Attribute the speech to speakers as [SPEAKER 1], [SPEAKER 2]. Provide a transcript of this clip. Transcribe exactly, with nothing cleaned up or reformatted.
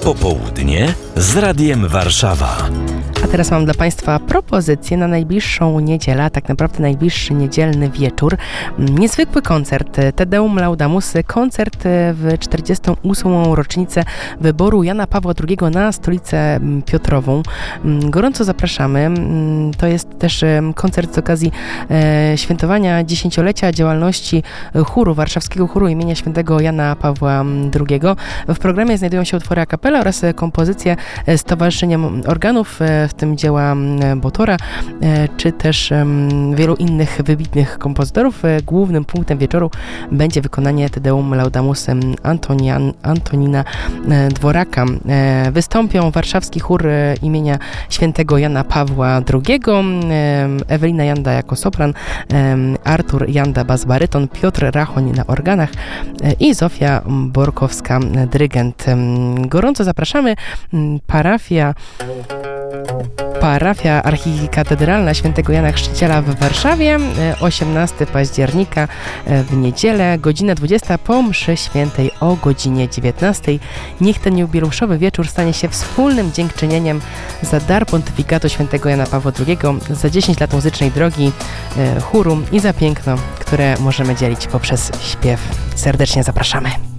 [SPEAKER 1] Popołudnie z Radiem Warszawa.
[SPEAKER 2] A teraz mam dla Państwa propozycję na najbliższą niedzielę, a tak naprawdę najbliższy niedzielny wieczór. Niezwykły koncert Te Deum Laudamus, koncert w czterdziestą ósmą rocznicę wyboru Jana Pawła drugiego na stolicę Piotrową. Gorąco zapraszamy. To jest też koncert z okazji świętowania dziesięciolecia działalności chóru, warszawskiego chóru imienia świętego Jana Pawła drugiego. W programie znajdują się utwory a cappella oraz kompozycje z Towarzyszeniem Organów, w tym dzieła Botora, czy też wielu innych wybitnych kompozytorów. Głównym punktem wieczoru będzie wykonanie Te Deum Laudamus Antonian, Antonina Dworaka. Wystąpią warszawski chór imienia świętego Jana Pawła drugiego, Ewelina Janda jako sopran, Artur Janda bas-baryton, Piotr Rachoń na organach i Zofia Borkowska dyrygent. Gorąco zapraszamy. Parafia Parafia Archikatedralna Świętego Jana Chrzciciela w Warszawie, osiemnastego października w niedzielę, godzina dwudziesta po mszy świętej o godzinie dziewiętnastej. Niech ten jubileuszowy wieczór stanie się wspólnym dziękczynieniem za dar pontyfikatu świętego Jana Pawła drugiego, za dziesięć lat muzycznej drogi chóru i za piękno, które możemy dzielić poprzez śpiew. Serdecznie zapraszamy.